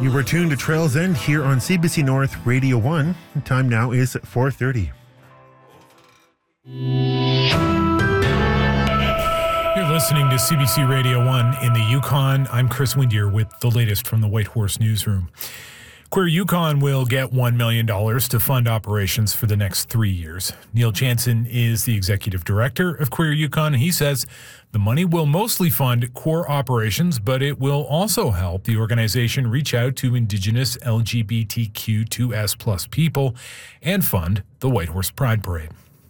You were tuned to Trails End here on CBC North Radio 1. Time now is 4:30. You're listening to CBC Radio 1 in the Yukon. I'm Chris Windier with the latest from the Whitehorse Newsroom. Queer Yukon will get $1 million to fund operations for the next 3 years. Neil Jansen is the executive director of Queer Yukon, and he says the money will mostly fund core operations, but it will also help the organization reach out to Indigenous LGBTQ2S plus people and fund the Whitehorse Pride Parade.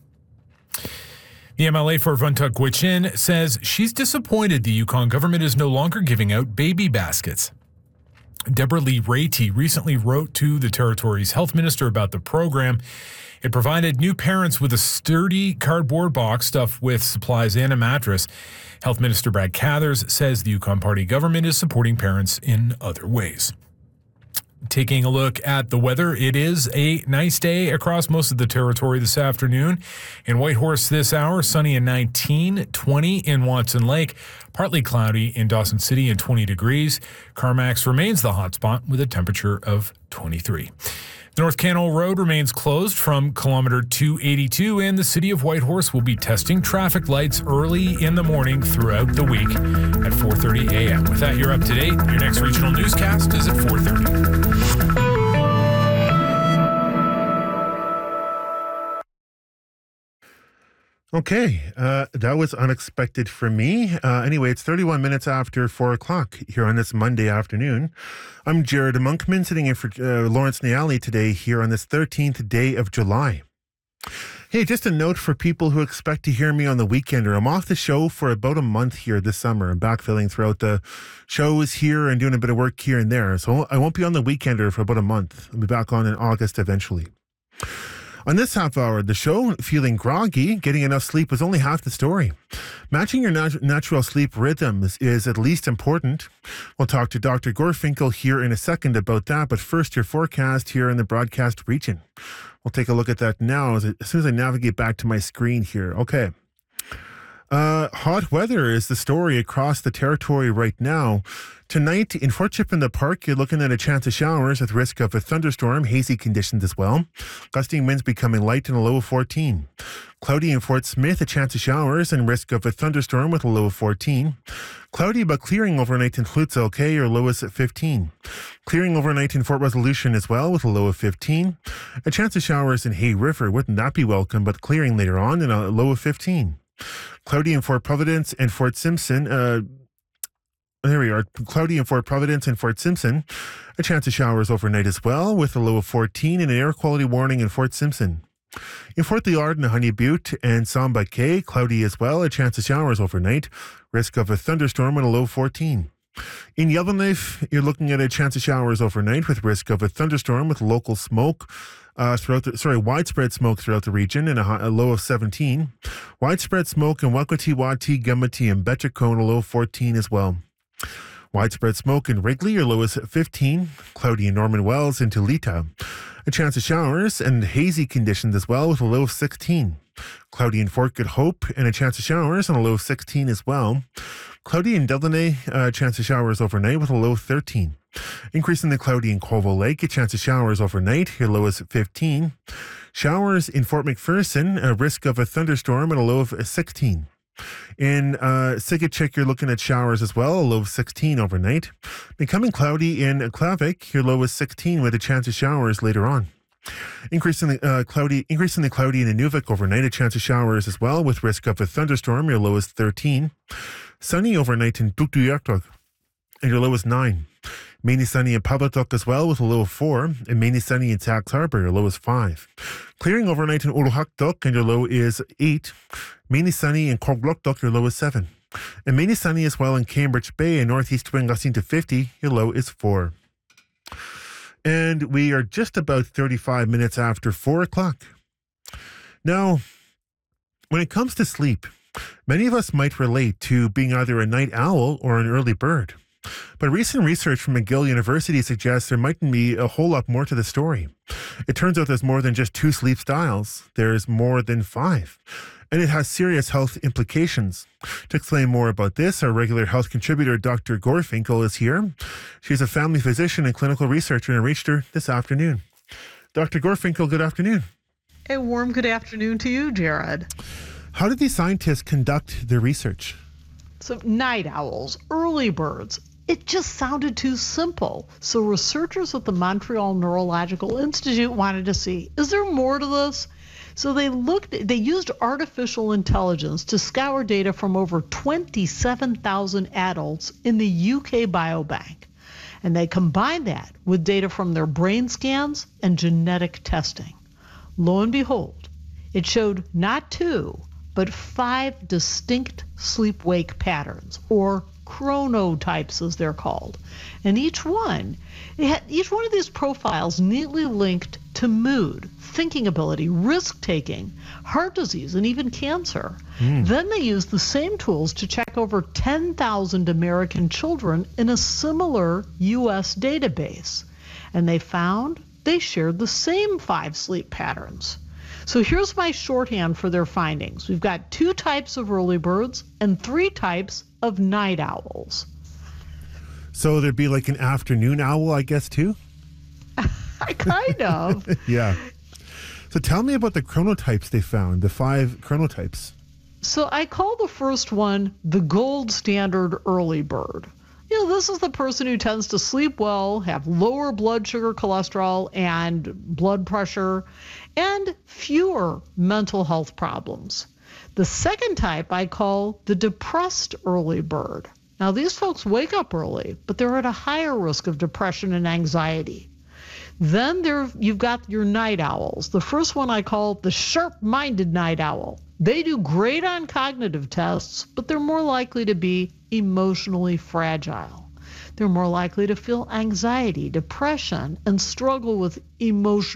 The MLA for Vuntut Gwitchin says she's disappointed the Yukon government is no longer giving out baby baskets. Deborah Lee Rayty recently wrote to the territory's health minister about the program. It provided new parents with a sturdy cardboard box stuffed with supplies and a mattress. Health Minister Brad Cathers says the Yukon Party government is supporting parents in other ways. Taking a look at the weather, it is a nice day across most of the territory this afternoon. In Whitehorse this hour, sunny and 19, 20 in Watson Lake, partly cloudy in Dawson City and 20 degrees. Carmacks remains the hotspot with a temperature of 23. The North Canal Road remains closed from kilometer 282, and the city of Whitehorse will be testing traffic lights early in the morning throughout the week at 4:30 a.m. With that, you're up to date. Your next regional newscast is at 4:30. Okay, that was unexpected for me. Anyway, it's 31 minutes after 4 o'clock here on this Monday afternoon. I'm Jared Monkman, sitting in for Lawrence Niali today here on this 13th day of July. Hey, just a note for people who expect to hear me on the weekender. I'm off the show for about a month here this summer. I'm backfilling throughout the shows here and doing a bit of work here and there. So I won't be on the weekender for about a month. I'll be back on in August eventually. On this half hour, the show, feeling groggy, getting enough sleep was only half the story. Matching your natural sleep rhythms is at least important. We'll talk to Dr. Gorfinkel here in a second about that, but first, your forecast here in the broadcast region. We'll take a look at that now as soon as I navigate back to my screen here. Okay. Hot weather is the story across the territory right now. Tonight in Fort Chip in the Park, you're looking at a chance of showers with risk of a thunderstorm, hazy conditions as well. Gusting winds becoming light and a low of 14. Cloudy in Fort Smith, a chance of showers and risk of a thunderstorm with a low of 14. Cloudy but clearing overnight in Flutza, okay, your low is at 15. Clearing overnight in Fort Resolution as well with a low of 15. A chance of showers in Hay River, wouldn't that be welcome, but clearing later on and a low of 15. Cloudy in Fort Providence and Fort Simpson. There we are. Cloudy in Fort Providence and Fort Simpson. A chance of showers overnight as well with a low of 14 and an air quality warning in Fort Simpson. In Fort Liard and Honey Butte and Samba Cay, cloudy as well. A chance of showers overnight. Risk of a thunderstorm and a low of 14. In Yellowknife, you're looking at a chance of showers overnight with risk of a thunderstorm with local smoke. Widespread smoke throughout the region and a low of 17. Widespread smoke in Wakwati, Wati, Gumati, and Betchacone, a low of 14 as well. Widespread smoke in Wrigley, your low is 15. Cloudy in Norman Wells and Tulita. A chance of showers and hazy conditions as well with a low of 16. Cloudy in Fort Good Hope and a chance of showers and a low of 16 as well. Cloudy in Delaney, a chance of showers overnight with a low of 13. Increasingly cloudy in Colville Lake, a chance of showers overnight, your low is 15. Showers in Fort McPherson, a risk of a thunderstorm and a low of 16. In Sigachik, you're looking at showers as well, a low of 16 overnight. Becoming cloudy in Klavik, your low is 16 with a chance of showers later on. Increasingly cloudy in Inuvik overnight, a chance of showers as well with risk of a thunderstorm, your low is 13. Sunny overnight in Tuktoyaktuk, and your low is 9. Mainly sunny in Pabatuk as well with a low of 4, and mainly sunny in Tax Harbor, your low is 5. Clearing overnight in Uruhaktuk, and your low is 8. Mainly sunny in Korgluktuk, your low is 7. And mainly sunny as well in Cambridge Bay and northeast wind gusting to 50, your low is 4. And we are just about 35 minutes after 4 o'clock. Now, when it comes to sleep, many of us might relate to being either a night owl or an early bird. But recent research from McGill University suggests there mightn't be a whole lot more to the story. It turns out there's more than just 2 sleep styles. There's more than 5. and it has serious health implications. To explain more about this, our regular health contributor, Dr. Gorfinkel, is here. She's a family physician and clinical researcher, and I reached her this afternoon. Dr. Gorfinkel, good afternoon. A warm good afternoon to you, Jared. How did these scientists conduct their research? So, night owls, early birds, it just sounded too simple. So researchers at the Montreal Neurological Institute wanted to see, is there more to this? So they used artificial intelligence to scour data from over 27,000 adults in the UK Biobank. And they combined that with data from their brain scans and genetic testing. Lo and behold, it showed not 2, but 5 distinct sleep-wake patterns, or chronotypes as they're called. And each one of these profiles neatly linked to mood, thinking ability, risk-taking, heart disease, and even cancer. Then they used the same tools to check over 10,000 American children in a similar U.S. database. And they found they shared the same 5 sleep patterns. So here's my shorthand for their findings. We've got 2 types of early birds and 3 types of night owls. So there'd be like an afternoon owl, I guess, too? Kind of. Yeah. So tell me about the chronotypes they found, the 5 chronotypes. So I call the first one the gold standard early bird. This is the person who tends to sleep well, have lower blood sugar, cholesterol, and blood pressure, and fewer mental health problems. The second type I call the depressed early bird. Now, these folks wake up early, but they're at a higher risk of depression and anxiety. Then you've got your night owls. The first one I call the sharp-minded night owl. They do great on cognitive tests, but they're more likely to be emotionally fragile. They're more likely to feel anxiety, depression, and struggle with emotional